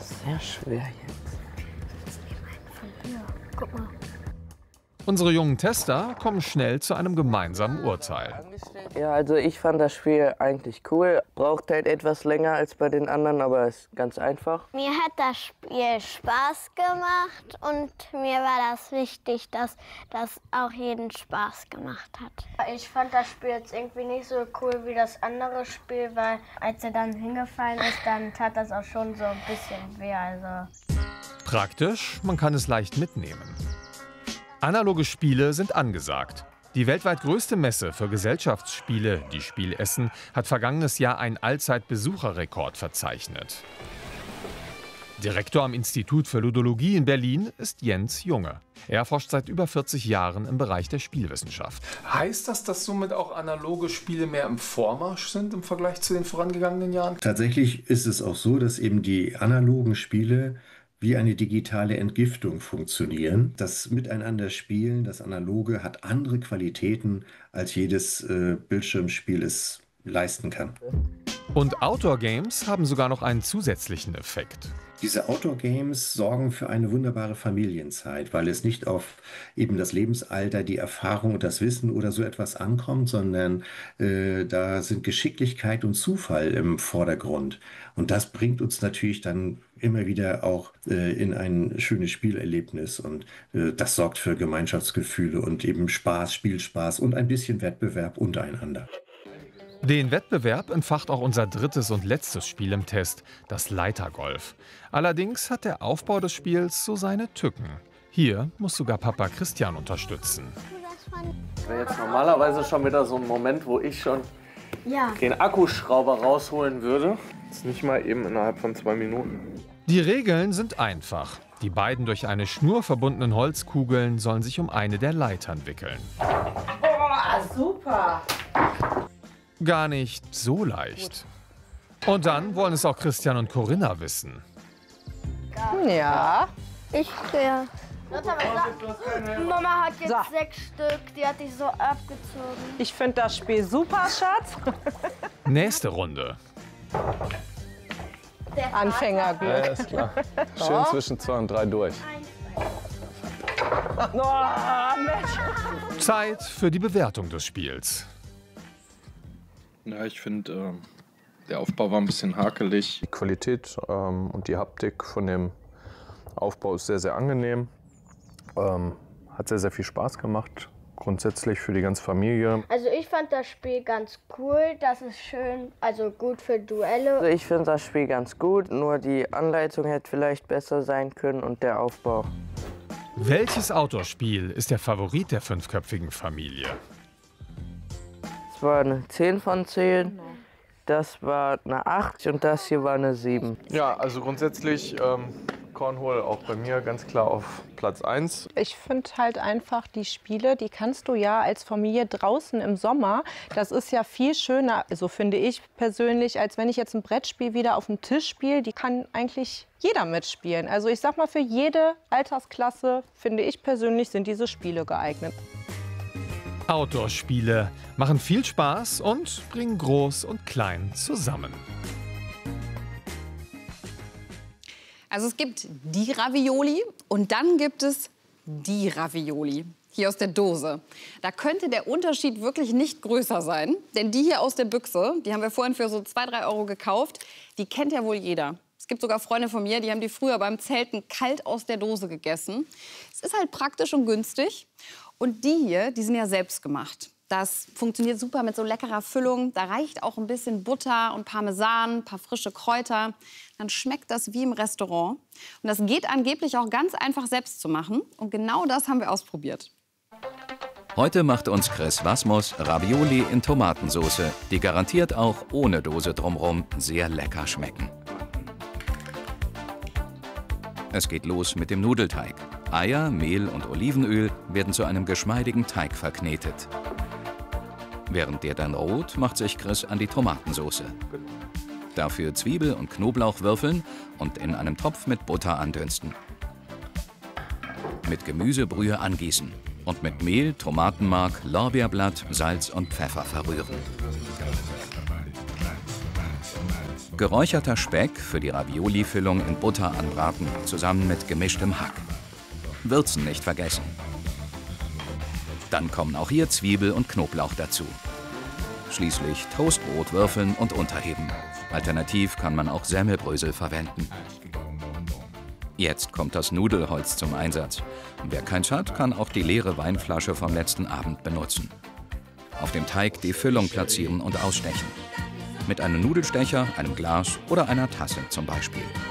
Sehr schwer jetzt. Ja, guck mal. Unsere jungen Tester kommen schnell zu einem gemeinsamen Urteil. Ja, also ich fand das Spiel eigentlich cool. Braucht halt etwas länger als bei den anderen, aber ist ganz einfach. Mir hat das Spiel Spaß gemacht und mir war das wichtig, dass das auch jeden Spaß gemacht hat. Ich fand das Spiel jetzt irgendwie nicht so cool wie das andere Spiel, weil als er dann hingefallen ist, dann tat das auch schon so ein bisschen weh. Also. Praktisch, man kann es leicht mitnehmen. Analoge Spiele sind angesagt. Die weltweit größte Messe für Gesellschaftsspiele, die Spiel Essen, hat vergangenes Jahr einen Allzeitbesucherrekord verzeichnet. Direktor am Institut für Ludologie in Berlin ist Jens Junge. Er forscht seit über 40 Jahren im Bereich der Spielwissenschaft. Heißt das, dass somit auch analoge Spiele mehr im Vormarsch sind im Vergleich zu den vorangegangenen Jahren? Tatsächlich ist es auch so, dass eben die analogen Spiele wie eine digitale Entgiftung funktionieren. Das Miteinander-Spielen, das Analoge, hat andere Qualitäten, als jedes Bildschirmspiel es leisten kann. Und Outdoor-Games haben sogar noch einen zusätzlichen Effekt. Diese Outdoor-Games sorgen für eine wunderbare Familienzeit, weil es nicht auf eben das Lebensalter, die Erfahrung und das Wissen oder so etwas ankommt, sondern da sind Geschicklichkeit und Zufall im Vordergrund. Und das bringt uns natürlich dann immer wieder auch in ein schönes Spielerlebnis. Und das sorgt für Gemeinschaftsgefühle und eben Spaß, Spielspaß und ein bisschen Wettbewerb untereinander. Den Wettbewerb entfacht auch unser drittes und letztes Spiel im Test, das Leitergolf. Allerdings hat der Aufbau des Spiels so seine Tücken. Hier muss sogar Papa Christian unterstützen. Das wäre jetzt normalerweise schon wieder so ein Moment, wo ich schon den Akkuschrauber rausholen würde. Das ist nicht mal eben innerhalb von 2 Minuten. Die Regeln sind einfach. Die beiden durch eine Schnur verbundenen Holzkugeln sollen sich um eine der Leitern wickeln. Boah, super! Gar nicht so leicht. Und dann wollen es auch Christian und Corinna wissen. Ja. Ja. Mama hat jetzt So. 6 Stück, die hat dich so abgezogen. Ich finde das Spiel super, Schatz. Nächste Runde. Anfängerglück. Ist klar. Schön zwischen 2 und 3 durch. Oh, Mensch. Zeit für die Bewertung des Spiels. Ja, ich finde, der Aufbau war ein bisschen hakelig. Die Qualität und die Haptik von dem Aufbau ist sehr, sehr angenehm. Hat sehr, sehr viel Spaß gemacht. Grundsätzlich für die ganze Familie. Also ich fand das Spiel ganz cool, das ist schön, also gut für Duelle. Also ich finde das Spiel ganz gut, nur die Anleitung hätte vielleicht besser sein können und der Aufbau. Welches Outdoor-Spiel ist der Favorit der 5-köpfigen Familie? Das war eine 10 von 10, das war eine 8 und das hier war eine 7. Ja, also grundsätzlich Cornhole auch bei mir ganz klar auf Platz 1. Ich finde halt einfach, die Spiele, die kannst du ja als Familie draußen im Sommer, das ist ja viel schöner, so finde ich persönlich, als wenn ich jetzt ein Brettspiel wieder auf dem Tisch spiele. Die kann eigentlich jeder mitspielen. Also ich sag mal, für jede Altersklasse, finde ich persönlich, sind diese Spiele geeignet. Outdoor-Spiele machen viel Spaß und bringen Groß und Klein zusammen. Also es gibt die Ravioli und dann gibt es die Ravioli. Hier aus der Dose. Da könnte der Unterschied wirklich nicht größer sein. Denn die hier aus der Büchse, die haben wir vorhin für so 2–3 Euro gekauft, die kennt ja wohl jeder. Es gibt sogar Freunde von mir, die haben die früher beim Zelten kalt aus der Dose gegessen. Es ist halt praktisch und günstig. Und die hier, die sind ja selbst gemacht. Das funktioniert super mit so leckerer Füllung. Da reicht auch ein bisschen Butter und Parmesan, ein paar frische Kräuter. Dann schmeckt das wie im Restaurant. Und das geht angeblich auch ganz einfach selbst zu machen. Und genau das haben wir ausprobiert. Heute macht uns Chris Wasmus Ravioli in Tomatensauce, die garantiert auch ohne Dose drumherum sehr lecker schmecken. Es geht los mit dem Nudelteig. Eier, Mehl und Olivenöl werden zu einem geschmeidigen Teig verknetet. Während der dann roht, macht sich Chris an die Tomatensauce. Dafür Zwiebel und Knoblauch würfeln und in einem Topf mit Butter andünsten. Mit Gemüsebrühe angießen und mit Mehl, Tomatenmark, Lorbeerblatt, Salz und Pfeffer verrühren. Geräucherter Speck für die Ravioli-Füllung in Butter anbraten, zusammen mit gemischtem Hack. Würzen nicht vergessen. Dann kommen auch hier Zwiebel und Knoblauch dazu. Schließlich Toastbrot würfeln und unterheben. Alternativ kann man auch Semmelbrösel verwenden. Jetzt kommt das Nudelholz zum Einsatz. Wer keins hat, kann auch die leere Weinflasche vom letzten Abend benutzen. Auf dem Teig die Füllung platzieren und ausstechen. Mit einem Nudelstecher, einem Glas oder einer Tasse zum Beispiel.